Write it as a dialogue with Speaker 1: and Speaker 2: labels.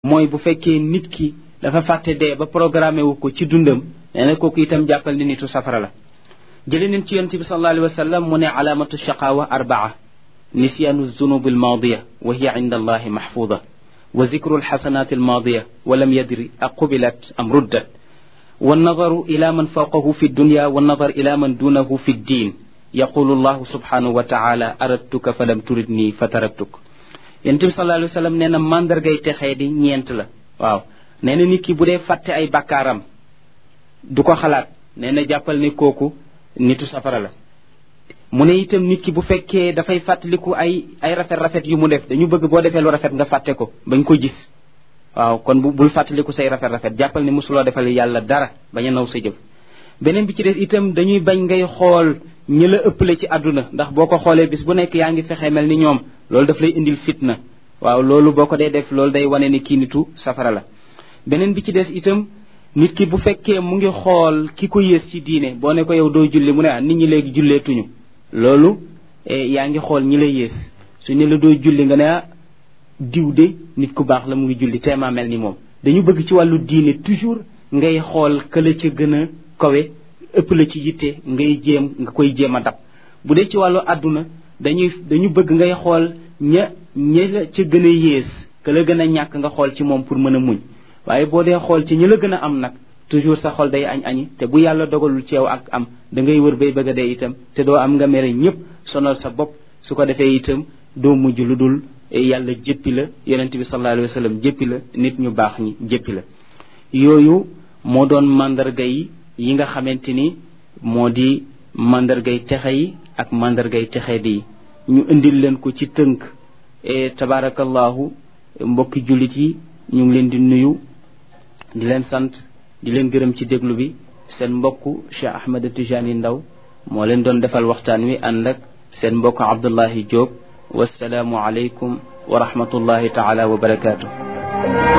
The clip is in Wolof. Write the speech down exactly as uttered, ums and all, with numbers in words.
Speaker 1: mooy bu fekkee nit ki dafa fàtte dee ba programmé wu ko ci dundam nee na kooku itam jàppal ni nitu safara la. jële nañ ci yonent bi sallallahu alayhi wa sallam mu ne alaamatu shaqaawa arbaa nisyaanu zunub almaadiya wa hiya inda allahi mahfuuda wa zikru alxasanat almaadiya wa lam yadri aqubilat am ruddat wa nadaru ila man fawqahu fi dunya wa nadar ila man dunahu fi ddin yaqulu allahu subhanahu wa taala aradtuka fa lam turidni fa taraktuk. yonent bi sallallahu alayhi wa sallam nee na mandargay texee di ñeent la. waaw nee na nit ki bu dee fàtte ay bakkaaram du ko xalaat nee na jàppal ne kooku nitu safara la. mu ne itam nit ki bu fekkee dafay fàttaliku ay ay rafet rafet yu mu def dañu bëgg boo defee lu rafet nga fàtte ko bañ ko gis. waaw kon bu bul fàttaliku say rafet rafet jàppal ne mosuloo defal yàlla dara bañ a naw sa jëf. beneen bi ci des itam dañuy bañ ngay xool ñi la ëppale ci àdduna ndax boo ko xoolee bis bu nekk yaa ngi fexe mel ni ñoom loolu daf lay indil fitna. waaw loolu boo ko dee def loolu day wane ni kii nitu safara la. beneen bi ci des itam nit ki bu fekkee mu ngi xool ki ko yées ci diine boo ne ko yow doo julli mu ne ah nit ñi léegi julleetuñu loolu yaa ngi xool ñi la yées su ne la doo julli nga ne ah diw de nit ku baax la mu ngi julli teemaa mel ni moom. dañu bëgg ci wàllu diine toujours ngay xool ka la ca gën a kawe ëpp la ci yitte ngay jéem nga koy jéem a dab. bu dee ci wàllu àdduna dañuy dañu bëgg ngay xool ña ña la ca gën a yées ka la gën a ñàkk nga xool ci moom pour mën a muñ. waaye boo dee xool ci ñi la gën a am nag toujours sa xol day añ añi te bu yàlla dogalul ci yow ak am da ngay wër bay bëgg a dee itam te doo am nga mere ñëpp sonal sa bopp su ko defee itam doo mujj lu dul yàlla jëppi la yonent bi sallallahu alayhi wa sallam jëppi la nit ñu baax ñi jëppi la. yooyu moo doon mandarga yi yi nga xamante ni moo di mandargay texe yi ak mandargay texe di ñu indil leen ko ci tënk e tabaarakallahu mbokki jullit yi ñu ngi leen di nuyu di leen sant di leen gërëm ci déglu bi seen mbokk Cheikh Ahmed Tijani Ndaw moo leen doon defal waxtaan wi ànd ak seen mbokk Abdullahi Diop wasalaamu aleykum wa rahmatullahi taala wa barakaatu.